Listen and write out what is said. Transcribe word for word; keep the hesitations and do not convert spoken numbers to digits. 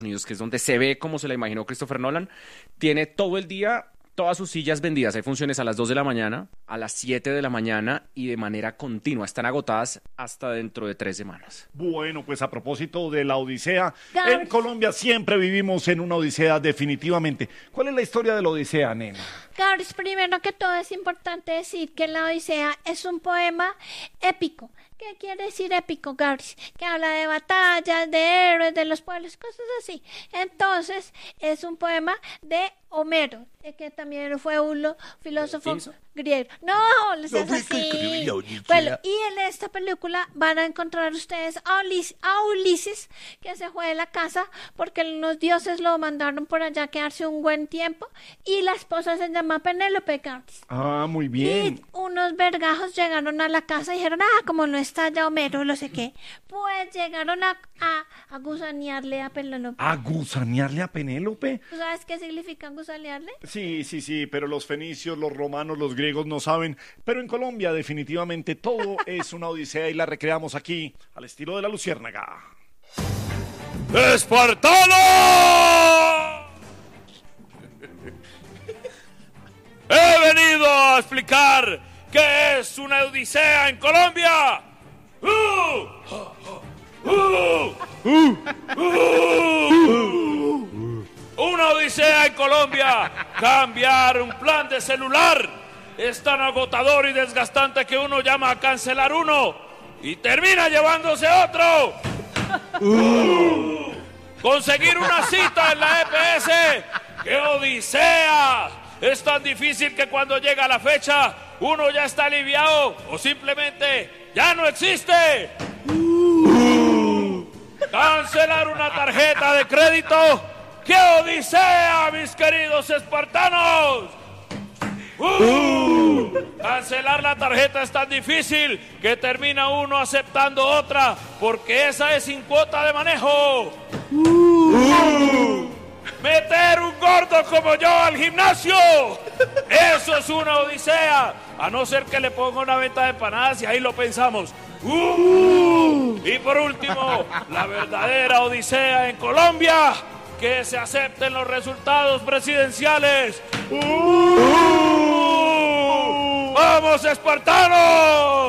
Unidos, que es donde se ve como se la imaginó Christopher Nolan, tiene todo el día todas sus sillas vendidas. Hay funciones a las dos de la mañana, a las siete de la mañana y de manera continua. Están agotadas hasta dentro de tres semanas. Bueno, pues a propósito de la Odisea, Gar- en Colombia siempre vivimos en una Odisea definitivamente. ¿Cuál es la historia de la Odisea, nena? Gabris, primero que todo es importante decir que la Odisea es un poema épico. ¿Qué quiere decir épico, Gabris? Que habla de batallas, de héroes, de los pueblos, cosas así. Entonces, es un poema de Homero, eh, que también fue un lo- filósofo griego. No, les es así. Bueno, y en esta película van a encontrar ustedes a, Ulis- a Ulises, que se fue de la casa porque los dioses lo mandaron por allá a quedarse un buen tiempo, y la esposa se llama Penélope, Gabris. Ah, muy bien. Y unos vergajos llegaron a la casa y dijeron, ah, como no está ya Homero, no sé qué. Pues llegaron a, a, a gusanearle a Penélope. ¿A gusanearle a Penélope? ¿Tú sabes qué significa gusanearle? Sí, sí, sí, pero los fenicios, los romanos, los griegos no saben. Pero en Colombia definitivamente todo es una odisea y la recreamos aquí al estilo de la luciérnaga. ¡Espartano! He venido a explicar qué es una odisea en Colombia. ¡Uh! ¡Uh! ¡Uh! ¡Uh! Una odisea en Colombia. Cambiar un plan de celular es tan agotador y desgastante que uno llama a cancelar uno y termina llevándose otro. ¡Uh! Conseguir una cita en la E P S. ¡Qué odisea! Es tan difícil que cuando llega la fecha uno ya está aliviado o simplemente ya no existe. Uh. Cancelar una tarjeta de crédito. ¡Qué odisea, mis queridos espartanos! Uh. Cancelar la tarjeta es tan difícil que termina uno aceptando otra porque esa es sin cuota de manejo. Uh. Meter un gordo como yo al gimnasio, eso es una odisea, a no ser que le ponga una venta de empanadas y ahí lo pensamos. Uh. Y por último, la verdadera odisea en Colombia, que se acepten los resultados presidenciales. Uh. ¡Vamos, espartanos!